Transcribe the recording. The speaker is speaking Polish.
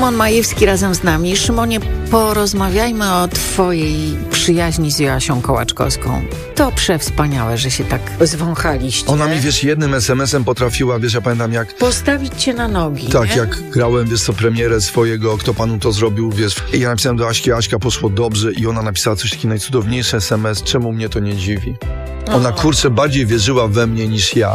Szymon Majewski razem z nami. Szymonie, porozmawiajmy o twojej przyjaźni z Joasią Kołaczkowską. To przewspaniałe, że się tak zwąchaliście. Ona mi, wiesz, jednym SMS-em potrafiła, wiesz, ja pamiętam jak... Postawić cię na nogi, Tak, nie? jak grałem, wiesz co, premierę swojego, kto panu to zrobił, wiesz. I ja napisałem do Aśki, Aśka, poszło dobrze i ona napisała coś takiego, najcudowniejszy SMS, czemu mnie to nie dziwi. Ona, kurczę, bardziej wierzyła we mnie niż ja.